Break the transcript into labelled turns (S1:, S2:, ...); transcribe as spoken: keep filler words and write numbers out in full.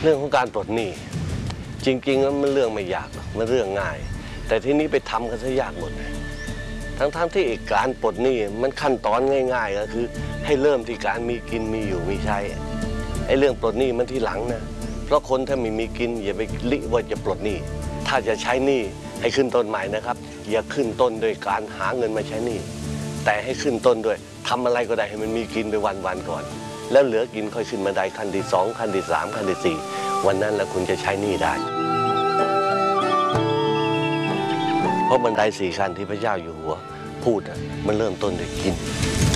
S1: เรื่องของการปลดหนี้จริงๆแล้วมันเรื่องไม่ยากหรอกมันเรื่องง่ายแต่ที่นี้ไปทำกันซะยากหมดทั้งๆ ท, ที่การปลดหนี้มันขั้นตอนง่ายๆก็คือให้เริ่มที่การมีกินมีอยู่มีใช้ไอ้เรื่องปลดหนี้มันทีหลังนะเพราะคนถ้าไม่มีกินอย่าไปลิว่าจะปลดหนี้ถ้าจะใช้หนี้ให้ขึ้นต้นใหม่นะครับอย่าขึ้นต้นโดยการหาเงินมาใช้หนี้แต่ให้ขึ้นต้นด้วยทำอะไรก็ได้ให้มันมีกินไปวันๆก่อนแล้วเหลือกินค่อยขึ้นบันไดขั้นที่สองขั้นที่สามขั้นที่สี่วันนั้นแล้วคุณจะใช้หนี้ได้เพราะบันไดสี่ขั้นที่พระเจ้าอยู่หัวพูดมันเริ่มต้นด้วยกิน